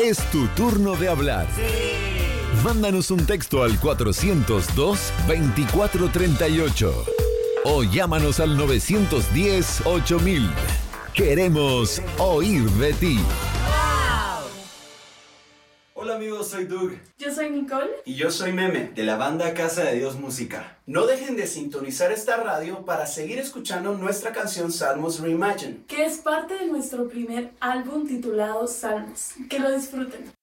Es tu turno de hablar. Sí. Mándanos un texto al 402-2438 o llámanos al 910-8000. Queremos oír de ti. Hola amigos, soy Doug. Yo soy Nicole. Y yo soy Meme, de la banda Casa de Dios Música. No dejen de sintonizar esta radio para seguir escuchando nuestra canción Salmos Reimagined, que es parte de nuestro primer álbum titulado Salmos. Que lo disfruten.